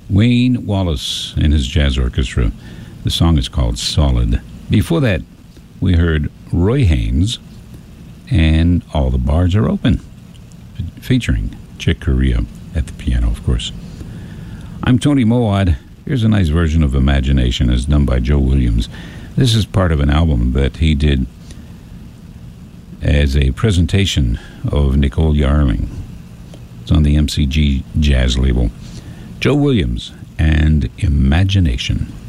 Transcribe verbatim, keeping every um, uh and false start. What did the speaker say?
Wayne Wallace and his jazz orchestra. The song is called Solid. Before that, we heard Roy Haynes and All the Bars Are Open, featuring Chick Corea at the piano, of course. I'm Tony Moawad. Here's a nice version of Imagination as done by Joe Williams. This is part of an album that he did as a presentation of Nicole Yarling. It's on the M C G Jazz label. Joe Williams and Imagination.